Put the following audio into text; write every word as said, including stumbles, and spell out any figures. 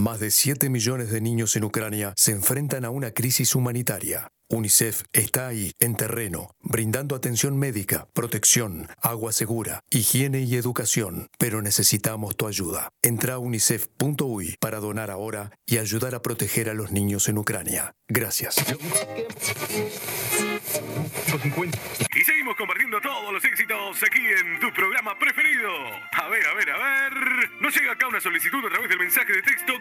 Más de siete millones de niños en Ucrania se enfrentan a una crisis humanitaria. UNICEF está ahí, en terreno, brindando atención médica, protección, agua segura, higiene y educación. Pero necesitamos tu ayuda. Entra a unicef punto u y para donar ahora y ayudar a proteger a los niños en Ucrania. Gracias. Y seguimos compartiendo todos los éxitos aquí en tu programa preferido. A ver, a ver, a ver. Nos llega acá una solicitud a través del mensaje de texto